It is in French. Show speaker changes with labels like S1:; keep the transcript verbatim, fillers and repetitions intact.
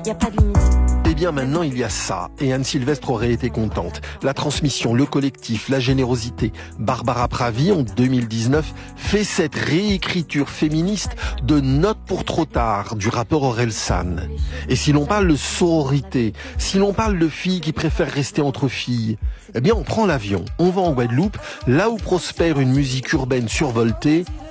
S1: y a pas de limite.
S2: Eh bien maintenant il y a ça, et Anne Sylvestre aurait été contente. La transmission, le collectif, la générosité. Barbara Pravi, en deux mille dix-neuf, fait cette réécriture féministe de Note pour trop tard du rappeur Orelsan. Et si l'on parle de sororité, si l'on parle de filles qui préfèrent rester entre filles, eh bien on prend l'avion, on va en Guadeloupe, là où prospère une musique urbaine survoltée,